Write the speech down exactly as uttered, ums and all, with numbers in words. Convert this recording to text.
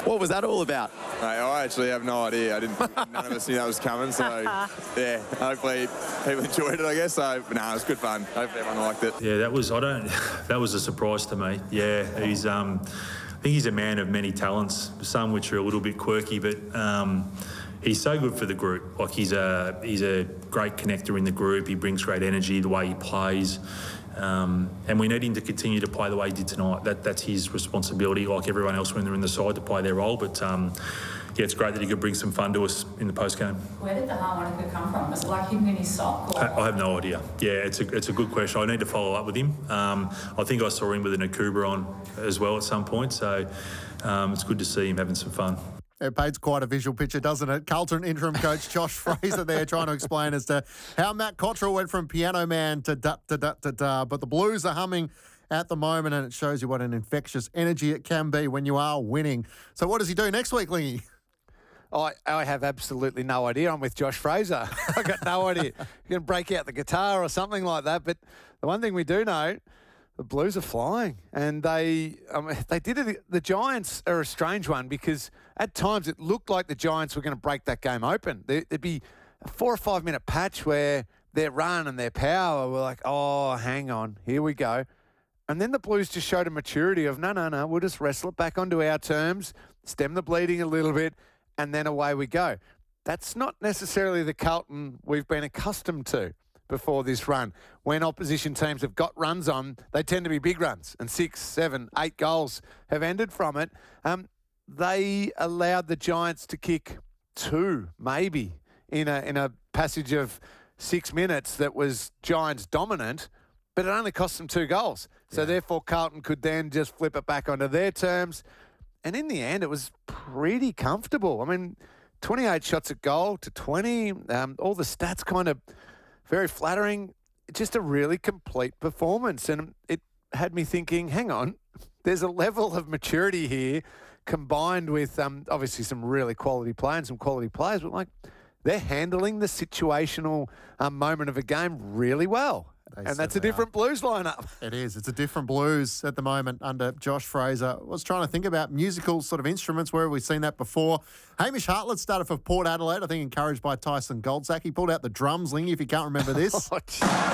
What was that all about? Mate, I actually have no idea. I didn't. None of us knew that was coming. So yeah, hopefully people enjoyed it. I guess. So, but no, it was good fun. Hopefully everyone liked it. Yeah, that was. I don't. That was a surprise to me. Yeah, he's. Um, I think he's a man of many talents. Some which are a little bit quirky, but. Um, He's so good for the group. Like he's a he's a great connector in the group. He brings great energy, the way he plays, um, and we need him to continue to play the way he did tonight. That that's his responsibility, like everyone else when they're in the side, to play their role. But um, yeah, it's great that he could bring some fun to us in the post game. Where did the harmonica come from? Was it like hidden in his sock? Or? I, I have no idea. Yeah, it's a it's a good question. I need to follow up with him. Um, I think I saw him with an Akuba on as well at some point. So um, it's good to see him having some fun. It paints quite a visual picture, doesn't it? Carlton interim coach Josh Fraser there trying to explain as to how Matt Cottrell went from piano man to da da da da da. But the Blues are humming at the moment, and it shows you what an infectious energy it can be when you are winning. So what does he do next week, Lingy? I, I have absolutely no idea. I'm with Josh Fraser. I've got no idea. You're going to break out the guitar or something like that. But the one thing we do know, the Blues are flying, and they um, they did it. The Giants are a strange one because at times it looked like the Giants were going to break that game open. There, there'd be a four or five minute patch where their run and their power were like, oh, hang on, here we go. And then the Blues just showed a maturity of, no, no, no, we'll just wrestle it back onto our terms, stem the bleeding a little bit, and then away we go. That's not necessarily the Carlton we've been accustomed to before this run. When opposition teams have got runs on, they tend to be big runs, and six, seven, eight goals have ended from it. Um, they allowed the Giants to kick two, maybe, in a in a passage of six minutes that was Giants dominant, but it only cost them two goals. So yeah. Therefore, Carlton could then just flip it back onto their terms. And in the end, it was pretty comfortable. I mean, twenty-eight shots at goal to twenty. Um, all the stats kind of very flattering. Just a really complete performance. And it had me thinking, hang on, there's a level of maturity here combined with um, obviously some really quality play and some quality players. But, like, they're handling the situational um, moment of a game really well. They and that's a different are. Blues lineup. It is. It's a different Blues at the moment under Josh Fraser. I was trying to think about musical sort of instruments. Where have we seen that before? Hamish Hartlett started for Port Adelaide, I think encouraged by Tyson Goldsack. He pulled out the drums, Lingy, if you can't remember this. Oh,